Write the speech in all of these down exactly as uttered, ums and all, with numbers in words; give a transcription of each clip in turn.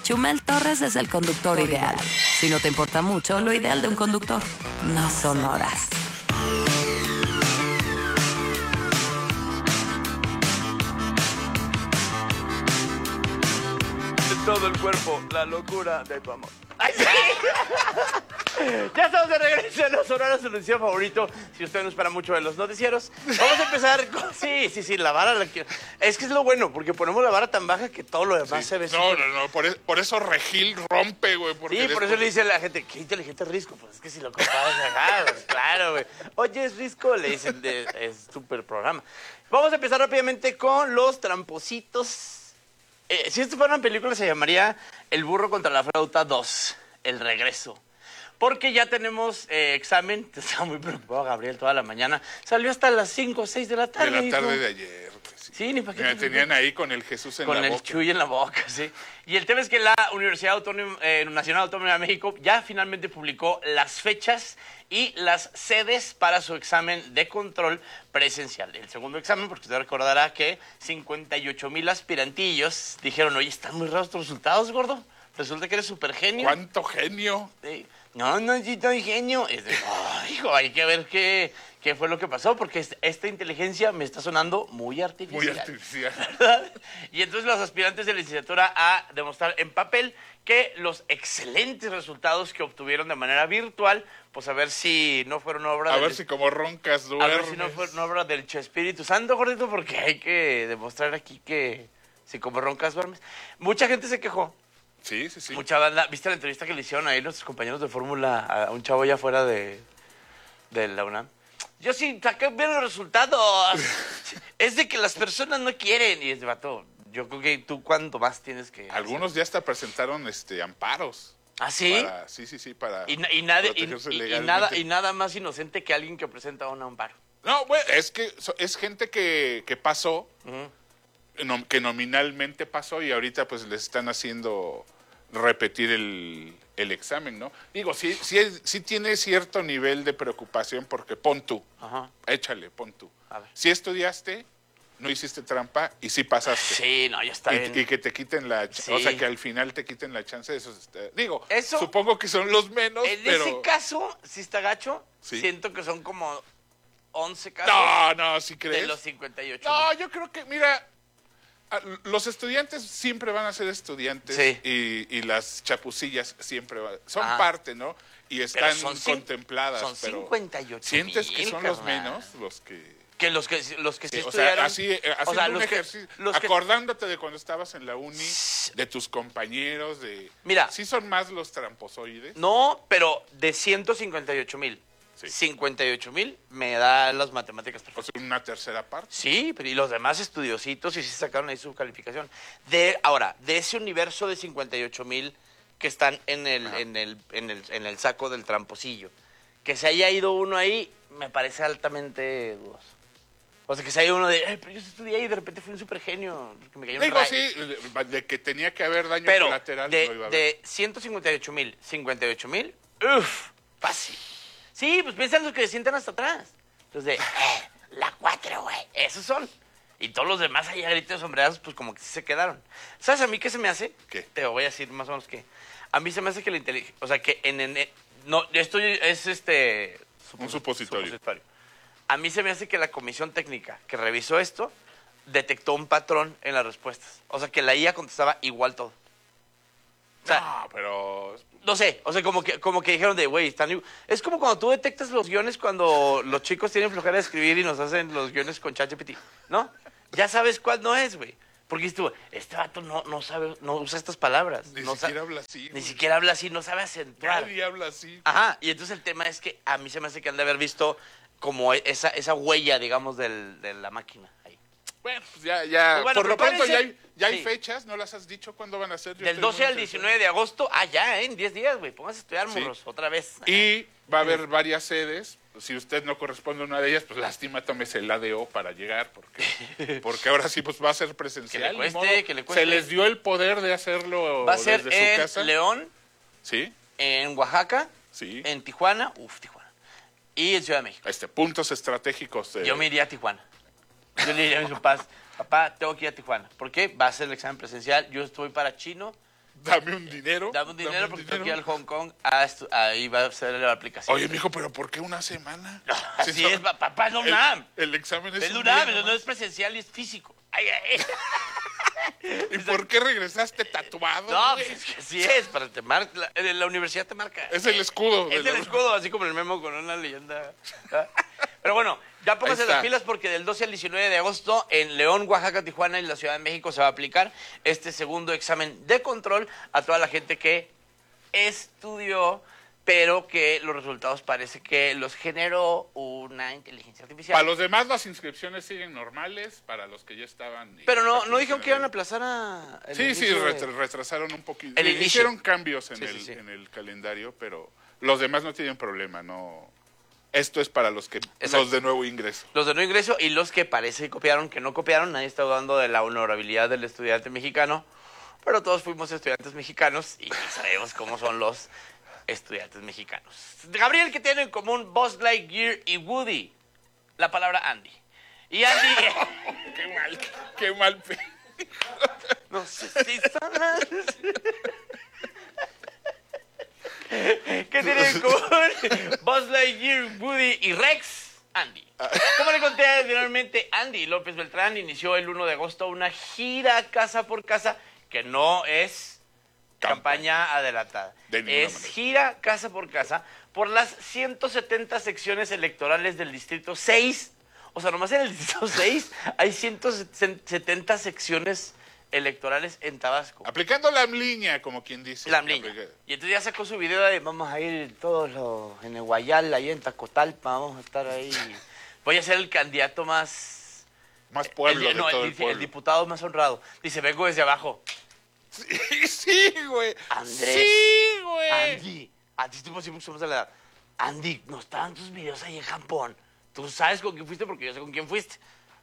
Chumel Torres es el conductor ideal. Si no te importa mucho, lo ideal de un conductor no son horas. De todo el cuerpo, la locura de tu amor. ¡Ay, sí! Ya estamos de regreso en los horarios de su noticiero favorito. Si usted no espera mucho de los noticieros, vamos a empezar con... Sí, sí, sí, la vara la quiero. Es que es lo bueno, porque ponemos la vara tan baja que todo lo demás Sí. se ve No, súper... no, no, por, es- por eso Regil rompe, güey. porque Sí, por después- eso le dice a la gente, qué inteligente es Risco. Pues es que si lo comparas acá, pues claro, güey. Oye, es Risco, le dicen, de, es súper programa. Vamos a empezar rápidamente con los trampositos. Eh, si esto fuera una película, se llamaría El burro contra la flauta dos, El regreso. Porque ya tenemos eh, examen. Estaba muy preocupado Gabriel toda la mañana. Salió hasta las cinco o seis de la De tarde. la tarde hijo. de ayer. pues, sí. Sí, ni para qué. Me te- tenían ahí con el Jesús en con la el boca. chuy en la boca, sí. Y el tema es que la Universidad Autónoma, eh, Nacional Autónoma de México ya finalmente publicó las fechas y las sedes para su examen de control presencial. El segundo examen, porque usted recordará que cincuenta y ocho mil aspirantillos dijeron, oye, están muy raros tus resultados, gordo. Resulta que eres súper genio. ¿Cuánto genio? Sí. No, no, sí, estoy genio. Es de, oh, hijo, hay que ver qué, qué fue lo que pasó, porque es- esta inteligencia me está sonando muy artificial. Muy artificial. ¿Verdad? Y entonces los aspirantes de licenciatura a demostrar en papel que los excelentes resultados que obtuvieron de manera virtual, pues a ver si no fueron obra A del, ver si como roncas a duermes. ver si no fueron obra del Espíritu Santo, gordito, porque hay que demostrar aquí que si como roncas duermes. Mucha gente se quejó. Sí, sí, sí. Mucha banda. ¿Viste la entrevista que le hicieron ahí nuestros compañeros de Fórmula a un chavo allá afuera de, de la UNAM? Yo sí saqué bien los resultados. Es de que las personas no quieren. Y es de vato, yo creo que tú cuánto más tienes que... Algunos ya hasta presentaron este amparos. ¿Ah, sí? Para- sí, sí, sí, para Y, na- y, nada, y, protegerse y- y legalmente. nada, y nada más inocente que alguien que presenta un amparo. No, bueno, es que so- es gente que, que pasó, Ujú. nom- que nominalmente pasó y ahorita pues les están haciendo repetir el, el examen, ¿no? Digo, sí, sí, es- sí tiene cierto nivel de preocupación porque pon tú, Ajá. échale, pon tú. A ver. Si estudiaste, no hiciste trampa y sí pasaste. Sí, no, ya está Y, bien. y que te quiten la ch- Sí. o sea que al final te quiten la chance de esos este, digo Eso- supongo que son los menos En pero ese caso, si está gacho, Sí. siento que son como once casos no no si de crees los cincuenta y ocho. no yo creo que mira a- los estudiantes siempre van a ser estudiantes Sí. y, y las chapucillas siempre van, son Ajá. parte no y Pero están son cin- contempladas son pero cincuenta y ocho sientes que mil, son los carnal. menos los que Que los que, los que sí Sí, o estudiaron... sea, así, eh, haciendo o sea, un los que- ejercicio, los que- acordándote de cuando estabas en la uni, de tus compañeros, de... Mira. Sí son más los tramposoides. No, pero de ciento cincuenta y ocho mil, Sí. cincuenta y ocho mil me da las matemáticas O perfectas. sea, una tercera parte. Sí, pero y los demás estudiositos y sí sacaron ahí su calificación. De, ahora, de ese universo de cincuenta y ocho mil que están en el, Ajá. en, el, en, el, en el saco del tramposillo, que se haya ido uno ahí, me parece altamente dudoso. O sea, que se haya ido uno de, "Ay, pero yo estudié y de repente fui un super genio. Que me cayó un Digo, rayo". sí, de, de que tenía que haber daño Pero colateral. de, no iba a haber. de ciento cincuenta y ocho mil, cincuenta y ocho mil, uff, fácil. Sí, pues piensan los que se sientan hasta atrás. Los de, eh, la cuatro, güey, esos son. Y todos los demás allá gritos sombreados, pues como que sí se quedaron. ¿Sabes a mí qué se me hace? ¿Qué? Te voy a decir más o menos que. A mí se me hace que la inteligencia, o sea, que en, en- no, esto es este... Un supositorio. A mí se me hace que la comisión técnica que revisó esto detectó un patrón en las respuestas. O sea, que la I A contestaba igual todo. O sea, No, pero... no sé, o sea, como que, como que dijeron de, güey, están... igu-". Es como cuando tú detectas los guiones cuando los chicos tienen flojera de escribir y nos hacen los guiones con ChatGPT, ¿no? Ya sabes cuál no es, güey. Porque dices tú, este vato no, no sabe, no usa estas palabras. Ni no siquiera sa- habla así. Ni güey. siquiera habla así, no sabe acentuar. Nadie habla así. Ajá, y entonces el tema es que a mí se me hace que han de haber visto como esa, esa huella, digamos, del, de la máquina ahí. Bueno, pues ya, ya. Pues bueno, por lo pronto ya hay, prepárense. ya hay Sí. fechas, ¿no las has dicho cuándo van a ser? Yo Del estoy doce muy al interesado. diecinueve de agosto, ah, ya, ¿eh? En diez días, güey, pónganse a estudiar, Sí. morros, otra vez. Y va a haber varias sedes. Si usted no corresponde a una de ellas, pues lástima, tómese el A D O para llegar, porque, porque ahora sí pues va a ser presencial. Que le cueste, ni modo. que le cueste. Se les dio el poder de hacerlo Va a ser desde su en casa. León, Sí, en Oaxaca, sí. en Tijuana, uf, Tijuana, y en Ciudad de México. Este, puntos estratégicos. de- Yo me iría a Tijuana. Yo le diría a mis papás, papá, tengo que ir a Tijuana. ¿Por qué? Va a ser el examen presencial. Yo estoy para chino Dame un dinero. Dame un dinero dame un porque dinero. tengo que ir al Hong Kong. a estu- ahí va a ser la aplicación. Oye, mijo, ¿pero por qué una semana? Así Si no- es, pa- papá, es la el, UNAM. el examen es Es la un UNAM, día pero no nomás. es presencial y es físico. Ay, ay. ¿Y por qué regresaste tatuado? No, güey? pues es que así es, para te marca, la, en la universidad te marca. Es el escudo. de Es la- el escudo, así como el memo con una leyenda. ¿Ah? Pero bueno, ya pónganse Ahí está. las pilas porque del doce al diecinueve de agosto en León, Oaxaca, Tijuana y la Ciudad de México se va a aplicar este segundo examen de control a toda la gente que estudió, pero que los resultados parece que los generó una inteligencia artificial. Para los demás las inscripciones siguen normales, para los que ya estaban... Pero no, no dijeron que iban a aplazar a... el Sí, sí, inicio de- ret- retrasaron un poquito. El Eh, inicio. Hicieron cambios en, Sí, sí, el, sí. en el calendario, pero los demás no tienen problema, no. Esto es para los que Exacto. los de nuevo ingreso. Los de no ingreso y los que parece que copiaron, que no copiaron. Nadie está dudando de la honorabilidad del estudiante mexicano, pero todos fuimos estudiantes mexicanos y sabemos cómo son los estudiantes mexicanos. Gabriel, ¿qué tienen en común Buzz Lightyear y Woody? La palabra Andy. Y Andy... Qué mal, qué mal. pe- no sé si son las... ¿Qué tienen en común Buzz Lightyear, Woody y Rex? Andy. Como le conté anteriormente, Andy López Beltrán inició el primero de agosto una gira casa por casa que no es campaña adelantada. De ninguna Es manera. gira casa por casa por las ciento setenta secciones electorales del Distrito seis. O sea, nomás en el Distrito seis hay ciento setenta secciones electorales en Tabasco. Aplicando la línea, como quien dice. La Amliña. Aplica- Y entonces ya sacó su video de vamos a ir todos los, en el Guayal, ahí en Tacotalpa, vamos a estar ahí. Voy a ser el candidato más... Más pueblo el, de no, todo el, el pueblo. el diputado más honrado. Dice, vengo desde abajo. Sí, sí, güey. Andrés. Sí, güey. Andy, a ti tipo, siempre somos a la edad. Andy, no estaban tus videos ahí en Japón. Tú sabes con quién fuiste porque yo sé con quién fuiste.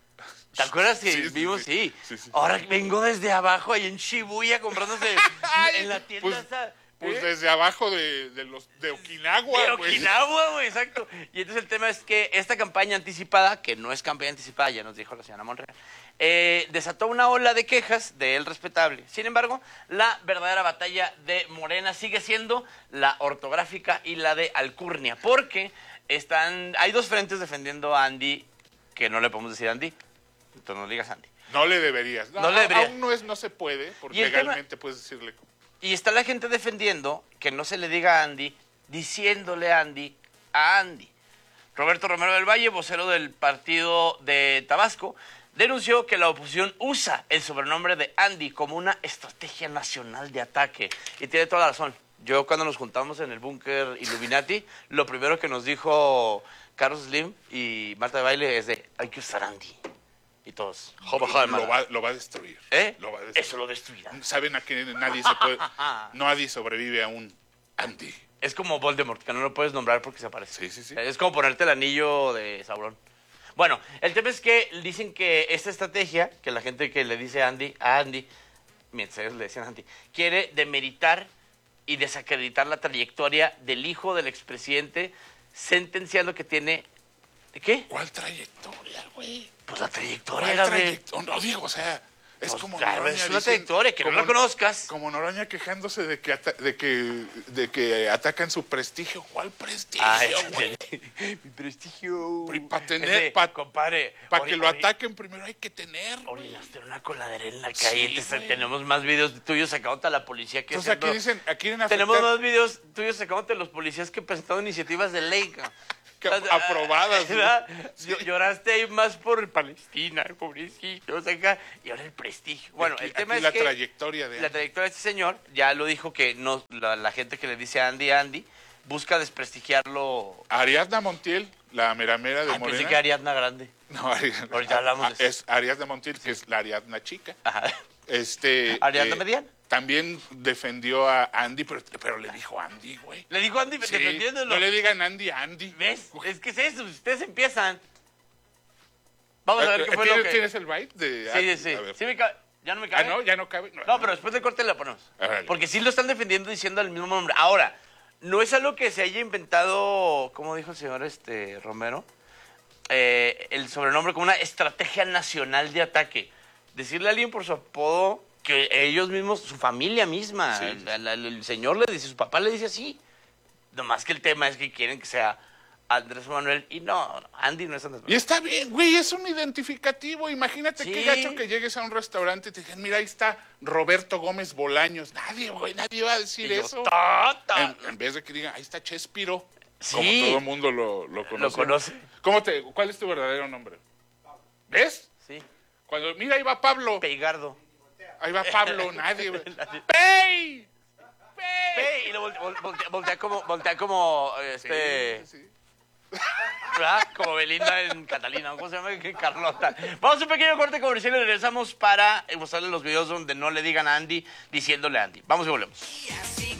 ¿Te acuerdas que Sí, sí, vimos? sí. Sí. Sí, sí. Ahora vengo desde abajo ahí en Shibuya comprándose en la tienda Pues, esa. pues ¿eh? desde abajo de, de los de Okinawa, De güey. Okinawa, güey, exacto. Y entonces el tema es que esta campaña anticipada, que no es campaña anticipada, ya nos dijo la señora Monreal, eh, desató una ola de quejas de él respetable. Sin embargo, la verdadera batalla de Morena sigue siendo la ortográfica y la de alcurnia, porque están, hay dos frentes defendiendo a Andy, que no le podemos decir Andy, entonces no le digas Andy. No le deberías. No, No le debería. Aún no es, no se puede, porque Y el tema- legalmente puedes decirle. Y está la gente defendiendo que no se le diga a Andy, diciéndole Andy a Andy. Roberto Romero del Valle, vocero del partido de Tabasco, denunció que la oposición usa el sobrenombre de Andy como una estrategia nacional de ataque. Y tiene toda la razón. Yo cuando nos juntamos en el búnker Illuminati, lo primero que nos dijo Carlos Slim y Marta de Baile es de, hay que usar Andy. Y todos, joba, joba, Lo va, lo va a destruir. ¿Eh? Lo va a destruir. Eso lo destruirá. Saben a que nadie se puede. Nadie sobrevive a un Andy. Es como Voldemort, que no lo puedes nombrar porque se aparece. Sí, sí, sí. Es como ponerte el anillo de Sauron. Bueno, el tema es que dicen que esta estrategia, que la gente que le dice Andy, a Andy, mientras ellos le decían Andy, quiere demeritar y desacreditar la trayectoria del hijo del expresidente, sentenciando que tiene... ¿Qué? ¿Cuál trayectoria, güey? Pues la trayectoria ¿Cuál era de... trayectoria? No digo, o sea, es Pues, como claro, Noroña es una diciendo- trayectoria, que no como- la conozcas. Como Noroña quejándose de que, ata- de que, de que atacan su prestigio. ¿Cuál prestigio, Ay, güey? mi prestigio. Para tener, Ese, para compadre. que ori- lo ori- ataquen primero hay que tener. Orinaste en una coladera en la calle. Sí, te- güey. tenemos más videos tuyos sacándote a la policía que Entonces aquí haciendo- dicen, aquí quieren afectar, Tenemos más videos tuyos sacándote a los policías que presentaron iniciativas de ley. ca. que O sea, aprobadas. ¿no? ¿verdad? Llo- Lloraste ahí más por Palestina, pobrecito, o sea, acá, y ahora el prestigio. Bueno, Aquí- el tema aquí es la que trayectoria de la Andy. trayectoria de este señor, ya lo dijo que no, la, la gente que le dice Andy, Andy, busca desprestigiarlo. Ariadna Montiel, la meramera de Ay, pensé Morena. que Ariadna Grande. No, Ariadna, Ahorita hablamos de eso. Es Ariadna Montiel, que es la Ariadna chica. Ajá. Este, Ariadna eh, Mediana. También defendió a Andy, pero, pero le dijo Andy, güey. Le dijo Andy Sí, defendiéndolo. no le digan Andy a Andy. ¿Ves? Es que es eso, ustedes empiezan. Vamos a ver qué fue lo ¿Tienes, que... ¿Tienes el byte? De, Sí, sí, sí. a ver. Sí me cabe. Ya no me Ah, cabe. no, ya no cabe. No, pero después del corte la ponemos. Órale. Porque sí lo están defendiendo diciendo el mismo nombre. Ahora, no es algo que se haya inventado, como dijo el señor este Romero, eh, el sobrenombre como una estrategia nacional de ataque. Decirle a alguien por su apodo que ellos mismos, su familia misma, Sí. el, el- el señor le dice, su papá le dice así. Nomás que el tema es que quieren que sea Andrés Manuel y no, Andy no es Andrés Y Manuel. está bien, güey, es un identificativo. Imagínate Sí. qué gacho que llegues a un restaurante y te digan, mira, ahí está Roberto Gómez Bolaños. Nadie, güey, nadie va a decir Y yo, eso. "Ta, ta". En, en vez de que digan, ahí está Chespiro. Sí. Como todo el mundo lo, lo conoce. Lo conoce. ¿Cómo te, ¿Cuál es tu verdadero nombre? ¿Ves? Sí, Cuando, mira, ahí va Pablo. Peigardo. Ahí va Pablo, nadie, güey. ¡Pey! ¡Pey! Pey, y lo volte- vol- voltea, voltea como, voltea como, este, Sí, sí. ¿verdad? Como Belinda en Catalina, ¿cómo se llama? Que Carlota. Vamos a un pequeño corte comercial y regresamos para mostrarle los videos donde no le digan a Andy diciéndole a Andy. Vamos y volvemos.